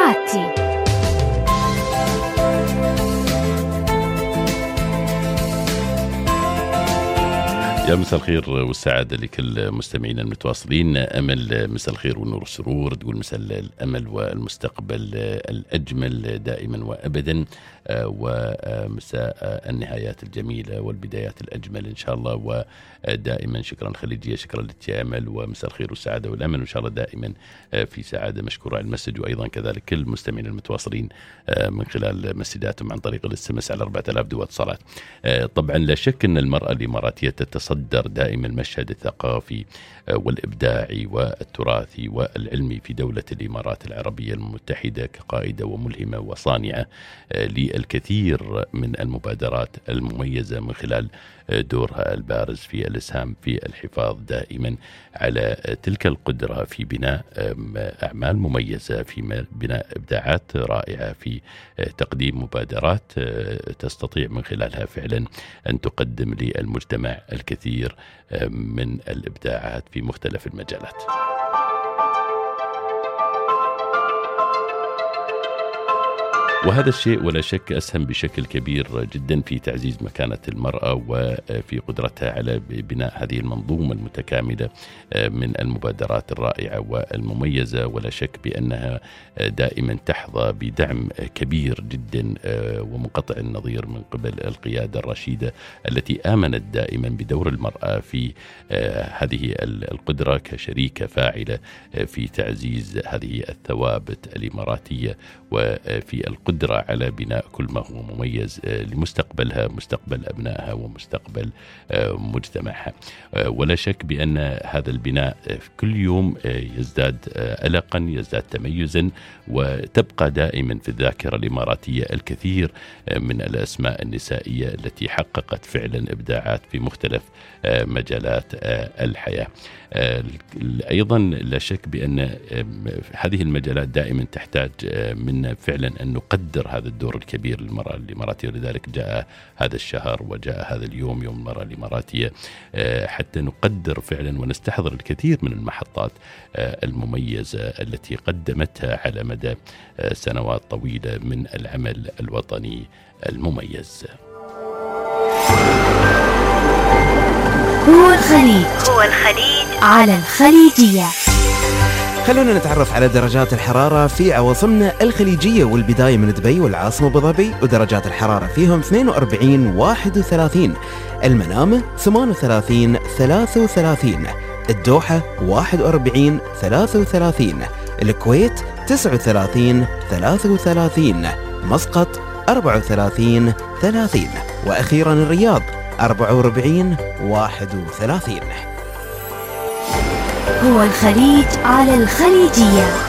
سعادتي. يا مساء الخير والسعادة لكل مستمعين المتواصلين. أمل مساء الخير والنور والسرور، تقول مساء الأمل والمستقبل الأجمل دائما وأبدا، ومساء النهايات الجميلة والبدايات الأجمل إن شاء الله. ودائما شكرا خليجية، شكرا لك يا أمل، ومساء الخير والسعادة والأمل، وإن شاء الله دائما في سعادة. مشكورة على المسج، وأيضا كذلك كل المستمعين المتواصلين من خلال مسجاتهم عن طريق الاس على 4000 دو اتصالات. طبعا لا شك أن المرأة الإماراتية تتصدر دائما المشهد الثقافي والإبداعي والتراثي والعلمي في دولة الإمارات العربية المتحدة كقائدة وملهمة وصانعة للكثير من المبادرات المميزة من خلال دورها البارز في الإسهام في الحفاظ دائما على تلك القدرة في بناء أعمال مميزة، في بناء إبداعات رائعة، في تقديم مبادرات تستطيع من خلالها فعلا أن تقدم للمجتمع الكثير من الإبداعات في مختلف المجالات. وهذا الشيء ولا شك أسهم بشكل كبير جدا في تعزيز مكانة المرأة وفي قدرتها على بناء هذه المنظومة المتكاملة من المبادرات الرائعة والمميزة. ولا شك بأنها دائما تحظى بدعم كبير جدا ومنقطع النظير من قبل القيادة الرشيدة التي آمنت دائما بدور المرأة في هذه القدرة كشريكة فاعلة في تعزيز هذه الثوابت الإماراتية، وفي القدرة على بناء كل ما هو مميز لمستقبلها، مستقبل أبنائها ومستقبل مجتمعها. ولا شك بأن هذا البناء كل يوم يزداد ألقا، يزداد تميزا، وتبقى دائما في الذاكرة الإماراتية الكثير من الأسماء النسائية التي حققت فعلا إبداعات في مختلف مجالات الحياة. أيضا لا شك بأن هذه المجالات دائما تحتاج منا فعلا أن نقدر هذا الدور الكبير للمرأة الإماراتية، ولذلك جاء هذا الشهر وجاء هذا اليوم يوم المرأة الإماراتية حتى نقدر فعلا ونستحضر الكثير من المحطات المميزة التي قدمتها على مدى سنوات طويلة من العمل الوطني المميز. هو الخليج على الخليجية. خلونا نتعرف على درجات الحرارة في عواصمنا الخليجية، والبداية من دبي والعاصمة أبو ظبي، ودرجات الحرارة فيهم 42 31، المنامة 38 33، الدوحة 41 33، الكويت 39 33، مسقط 34 30، وأخيرا الرياض 44 31. هو الخليج على الخليجية.